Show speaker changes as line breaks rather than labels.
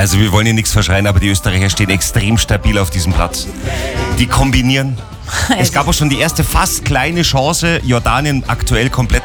Also wir wollen hier nichts verschreien, aber die Österreicher stehen extrem stabil auf diesem Platz. Die kombinieren. Es gab auch schon die erste fast kleine Chance, Jordanien aktuell komplett